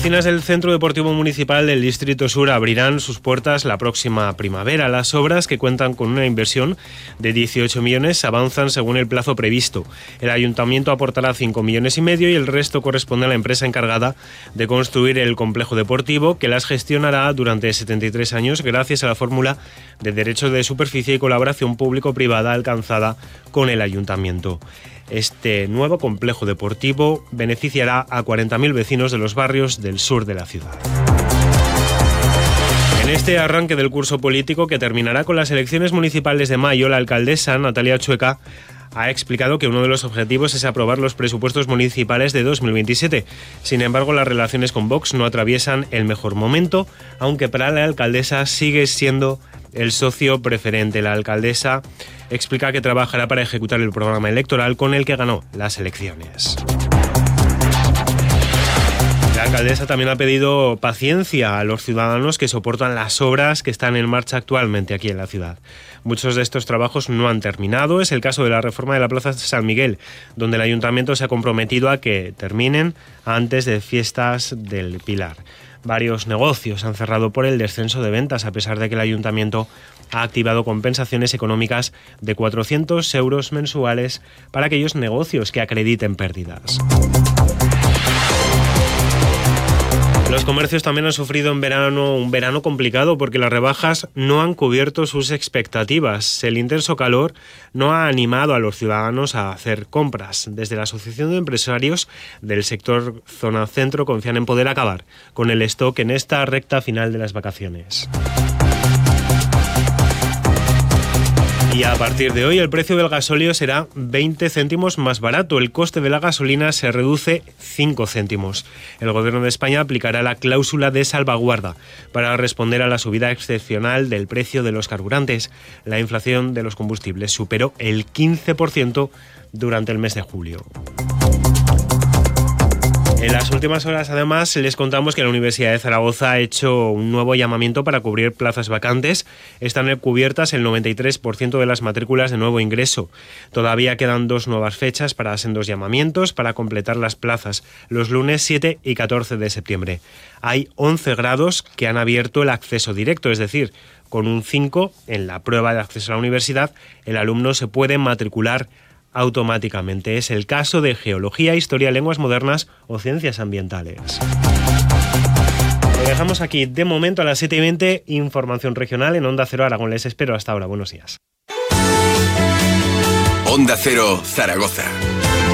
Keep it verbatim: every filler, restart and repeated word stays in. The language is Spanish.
piscinas del Centro Deportivo Municipal del Distrito Sur abrirán sus puertas la próxima primavera. Las obras, que cuentan con una inversión de dieciocho millones, avanzan según el plazo previsto. El Ayuntamiento aportará cinco millones y medio y el resto corresponde a la empresa encargada de construir el complejo deportivo, que las gestionará durante setenta y tres años gracias a la fórmula de derechos de superficie y colaboración público-privada alcanzada con el Ayuntamiento. Este nuevo complejo deportivo beneficiará a cuarenta mil vecinos de los barrios del sur de la ciudad. En este arranque del curso político, que terminará con las elecciones municipales de mayo, la alcaldesa Natalia Chueca ha explicado que uno de los objetivos es aprobar los presupuestos municipales de dos mil veintisiete. Sin embargo, las relaciones con Vox no atraviesan el mejor momento, aunque para la alcaldesa sigue siendo el socio preferente. La alcaldesa explica que trabajará para ejecutar el programa electoral con el que ganó las elecciones. La alcaldesa también ha pedido paciencia a los ciudadanos que soportan las obras que están en marcha actualmente aquí en la ciudad. Muchos de estos trabajos no han terminado. Es el caso de la reforma de la Plaza San Miguel, donde el Ayuntamiento se ha comprometido a que terminen antes de Fiestas del Pilar. Varios negocios han cerrado por el descenso de ventas, a pesar de que el Ayuntamiento ha activado compensaciones económicas de cuatrocientos euros mensuales para aquellos negocios que acrediten pérdidas. Los comercios también han sufrido en verano un verano complicado porque las rebajas no han cubierto sus expectativas. El intenso calor no ha animado a los ciudadanos a hacer compras. Desde la Asociación de Empresarios del sector Zona Centro confían en poder acabar con el stock en esta recta final de las vacaciones. Y a partir de hoy el precio del gasóleo será veinte céntimos más barato. El coste de la gasolina se reduce cinco céntimos. El Gobierno de España aplicará la cláusula de salvaguarda para responder a la subida excepcional del precio de los carburantes. La inflación de los combustibles superó el quince por ciento durante el mes de julio. En las últimas horas, además, les contamos que la Universidad de Zaragoza ha hecho un nuevo llamamiento para cubrir plazas vacantes. Están cubiertas el noventa y tres por ciento de las matrículas de nuevo ingreso. Todavía quedan dos nuevas fechas para sendos llamamientos para completar las plazas, los lunes siete y catorce de septiembre. Hay once grados que han abierto el acceso directo, es decir, con un cinco en la prueba de acceso a la universidad, el alumno se puede matricular automáticamente. Es el caso de Geología, Historia, Lenguas Modernas o Ciencias Ambientales. Lo dejamos aquí de momento a las siete y veinte. Información regional en Onda Cero Aragón. Les espero hasta ahora. Buenos días. Onda Cero Zaragoza.